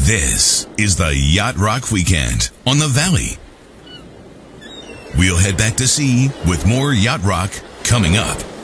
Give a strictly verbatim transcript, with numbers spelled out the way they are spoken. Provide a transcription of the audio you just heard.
This is the Yacht Rock Weekend on the Valley. We'll head back to sea with more Yacht Rock coming up.